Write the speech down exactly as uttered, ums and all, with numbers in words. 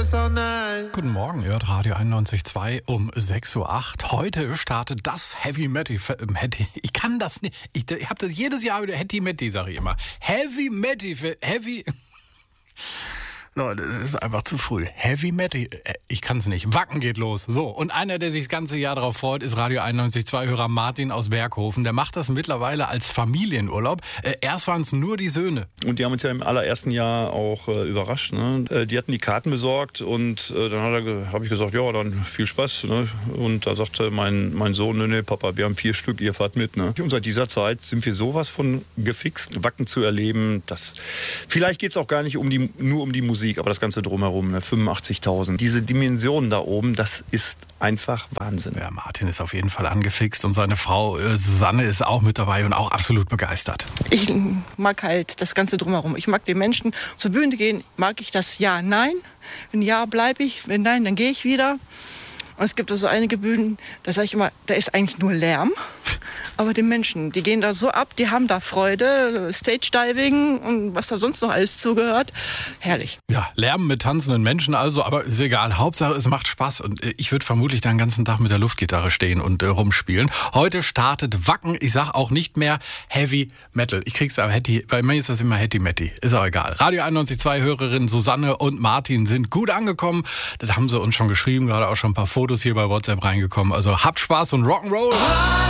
Guten Morgen, ihr hört Radio einundneunzig Komma zwei um sechs Uhr acht. Heute startet das Heavy Metal. Ich kann das nicht. Ich, ich habe das jedes Jahr wieder Heavy Metal, sage ich immer. Heavy Metal. Heavy. Leute, das ist einfach zu früh. Heavy Metal, ich kann es nicht. Wacken geht los. So, und einer, der sich das ganze Jahr darauf freut, ist Radio einundneunzig Komma zwei-Hörer Martin aus Berghofen. Der macht das mittlerweile als Familienurlaub. Äh, erst waren es nur die Söhne. Und die haben uns ja im allerersten Jahr auch äh, überrascht. Ne? Äh, die hatten die Karten besorgt und äh, dann habe ich gesagt, ja, dann viel Spaß. Ne? Und da sagte mein, mein Sohn, nee, nee, Papa, wir haben vier Stück, ihr fahrt mit. Ne? Und seit dieser Zeit sind wir sowas von gefixt, Wacken zu erleben. Dass, vielleicht geht es auch gar nicht um die, nur um die Musik. Aber das Ganze drumherum, ne, fünfundachtzigtausend. Diese Dimension da oben, das ist einfach Wahnsinn. Ja, Martin ist auf jeden Fall angefixt und seine Frau äh, Susanne ist auch mit dabei und auch absolut begeistert. Ich mag halt das Ganze drumherum. Ich mag den Menschen zur Bühne gehen. Mag ich das Ja, Nein? Wenn ja, bleibe ich. Wenn nein, dann gehe ich wieder. Und es gibt also einige Bühnen, da sage ich immer, da ist eigentlich nur Lärm. Aber die Menschen, die gehen da so ab, die haben da Freude, Stage-Diving und was da sonst noch alles zugehört. Herrlich. Ja, Lärm mit tanzenden Menschen also, aber ist egal. Hauptsache, es macht Spaß. Und ich würde vermutlich den ganzen Tag mit der Luftgitarre stehen und äh, rumspielen. Heute startet Wacken. Ich sag auch nicht mehr Heavy Metal. Ich krieg's aber Heavy, bei mir ist das immer Heavy Metal. Ist auch egal. Radio einundneunzig Komma zwei Hörerinnen Susanne und Martin sind gut angekommen. Das haben sie uns schon geschrieben, gerade auch schon ein paar Fotos hier bei WhatsApp reingekommen. Also habt Spaß und Rock'n'Roll.